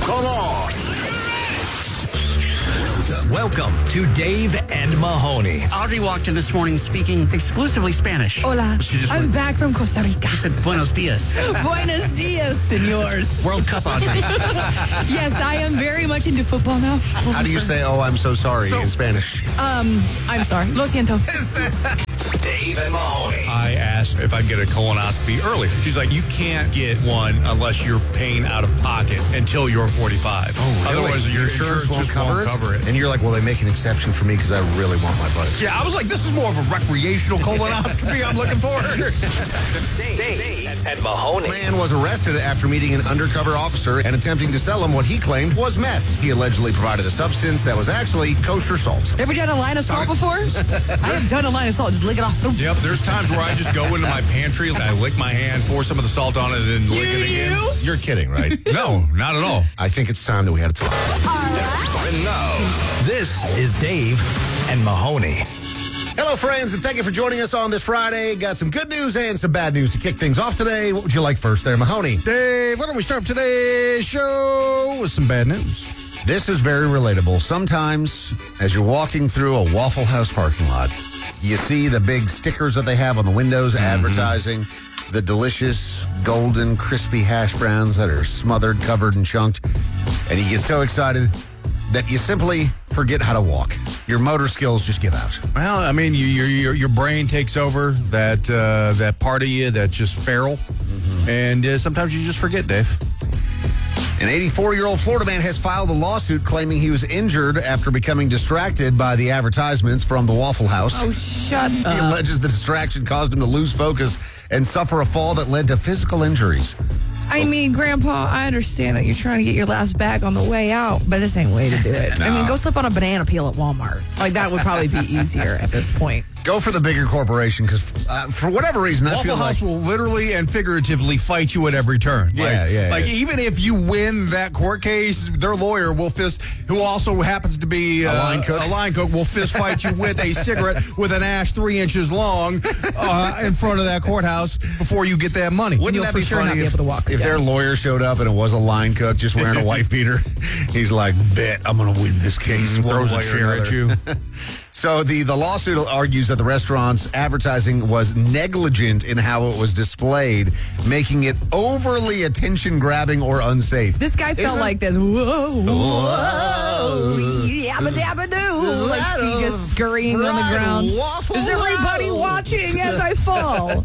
Come on. Welcome to Dave and Mahoney. Audrey walked in this morning speaking exclusively Spanish. Hola, I'm back from Costa Rica. She said, buenos dias. Buenos dias, senors. World Cup, Audrey. Yes, I am very much into football now. How do you say, oh, I'm so sorry in Spanish? I'm sorry. Lo siento. Dave and Mahoney. I asked if I'd get a colonoscopy earlier. She's like, you can't get one unless you're paying out of pocket until you're 45. Oh, really? Otherwise, your insurance won't just won't cover it. And you're like, well, they make an exception for me because I really want my buttocks. Yeah, I was like, this is more of a recreational colonoscopy I'm looking for. Dave and Mahoney. Man was arrested after meeting an undercover officer and attempting to sell him what he claimed was meth. He allegedly provided a substance that was actually kosher salt. Ever done a line of salt before? I have done a line of salt. Just lick it off. Yep, there's times where I just go into my pantry, I lick my hand, pour some of the salt on it, and lick it again. You're kidding, right? No, not at all. I think it's time that we had to talk. And now, this is Dave and Mahoney. Hello, friends, and thank you for joining us on this Friday. Got some good news and some bad news to kick things off today. What would you like first there, Mahoney? Dave, why don't we start today's show with some bad news? This is very relatable. Sometimes, as you're walking through a Waffle House parking lot, you see the big stickers that they have on the windows advertising the delicious, golden, crispy hash browns that are smothered, covered, and chunked. And you get so excited that you simply forget how to walk. Your motor skills just give out. Well, I mean, your brain takes over that part of you that's just feral. And sometimes you just forget, Dave. An 84-year-old Florida man has filed a lawsuit claiming he was injured after becoming distracted by the advertisements from the Waffle House. Oh, shut He up. alleges the distraction caused him to lose focus and suffer a fall that led to physical injuries. I mean, Grandpa, I understand that you're trying to get your last bag on the way out, but this ain't the way to do it. I mean, go slip on a banana peel at Walmart. Like, that would probably be easier at this point. Go for the bigger corporation because for whatever reason, I feel Waffle House like... will literally and figuratively fight you at every turn. Like, even if you win that court case, their lawyer will who also happens to be a line cook, will fist fight you with a cigarette with an ash 3 inches long in front of that courthouse before you get that money. Wouldn't that be funny if their lawyer showed up and it was a line cook just wearing a wife beater? He's like, bet I'm going to win this case. Throws a chair at you. So the lawsuit argues that the restaurant's advertising was negligent in how it was displayed, making it overly attention-grabbing or unsafe. This guy felt like this. Whoa, whoa, yabba dabba doo. Like he just scurrying on the ground. Is everybody watching as I fall?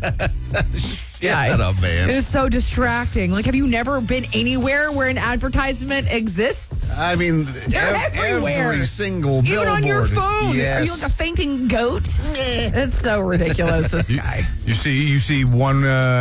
Shut up, man. It was so distracting. Like, have you never been anywhere where an advertisement exists? I mean, they're everywhere. Every single billboard. Even on your phone. Yes. Are you like a fainting goat? It's so ridiculous, this guy. You see one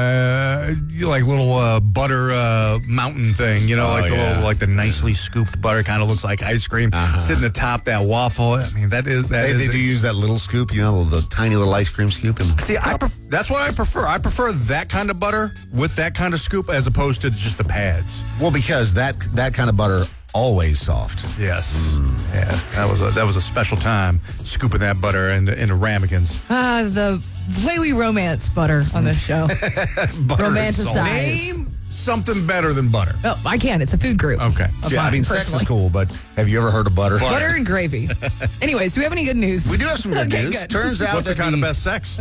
like little butter mountain thing, like the nicely scooped butter, kind of looks like ice cream sitting atop that waffle. I mean, they do use that little scoop, the tiny little ice cream scoop. See, that's what I prefer. I prefer that kind of butter with that kind of scoop as opposed to just the pads. Well, because that kind of butter always soft. Yes. Yeah. That was a special time scooping that butter into ramekins. The way we romance butter on this show. Romanticize. Name something better than butter. Oh, I can. It's a food group. Okay. Yeah, I mean, sex is cool, but have you ever heard of butter? Butter and gravy. Anyways, do we have any good news? We do have some good news. Good. Turns out what's the kind of best sex?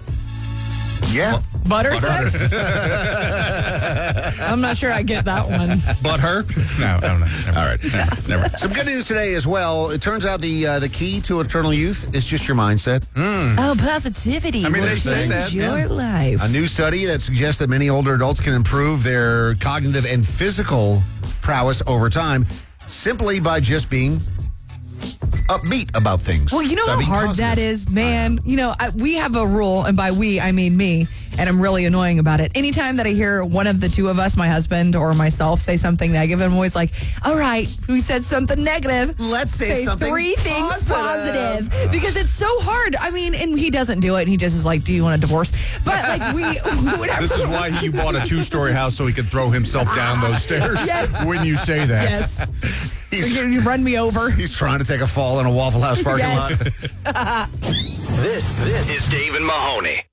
Yeah. Butter sex? I'm not sure I get that one. But her? No, I don't know. All right. Never. Some good news today as well. It turns out the key to eternal youth is just your mindset. Oh, positivity will change your life. A new study that suggests that many older adults can improve their cognitive and physical prowess over time simply by just being upbeat about things. Well, you know how hard that is, man. We have a rule, and by we, I mean me, and I'm really annoying about it. Anytime that I hear one of the two of us, my husband or myself, say something negative, I'm always like, all right, we said something negative. Let's say something 3 things positive. Because it's so hard. I mean, and he doesn't do it, and he just is like, do you want a divorce? But like, whatever. This is why he bought a 2-story house so he could throw himself down those stairs. Yes. When you say that. Yes. You run me over. He's trying to take a fall in a Waffle House parking lot. This is Dave and Mahoney.